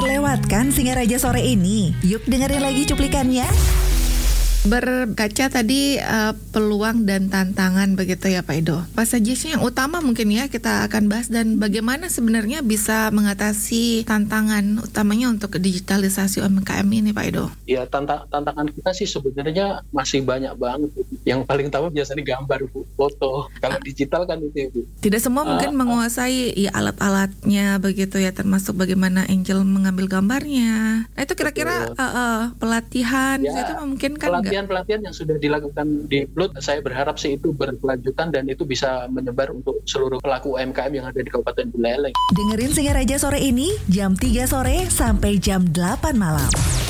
terlewatkan Singaraja sore ini? Yuk dengerin lagi cuplikannya. Berkaca tadi peluang dan tantangan begitu ya Pak Edo. Passages yang utama mungkin ya kita akan bahas dan bagaimana sebenarnya bisa mengatasi tantangan utamanya untuk digitalisasi UMKM ini Pak Edo. Ya tantangan kita sih sebenarnya masih banyak banget. Yang paling utama biasanya gambar, foto. Kalau digital kan itu. Tidak semua mungkin menguasai ya alat-alatnya begitu ya, termasuk bagaimana Angel mengambil gambarnya. Nah itu kira-kira pelatihan Ya, itu memungkinkan nggak? Pelatihan yang sudah dilakukan di Blood, saya berharap sih itu berkelanjutan dan itu bisa menyebar untuk seluruh pelaku UMKM yang ada di Kabupaten Buleleng. Dengerin Singaraja sore ini jam 3 sore sampai jam 8 malam.